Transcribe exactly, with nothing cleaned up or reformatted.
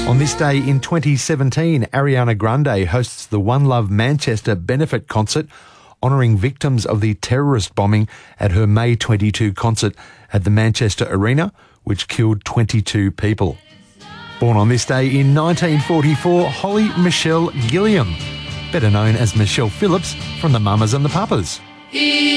On this day in twenty seventeen, Ariana Grande hosts the One Love Manchester benefit concert, honouring victims of the terrorist bombing at her May twenty-second concert at the Manchester Arena, which killed twenty-two people. Born on this day in nineteen forty-four, Holly Michelle Gilliam, better known as Michelle Phillips from the Mamas and the Papas.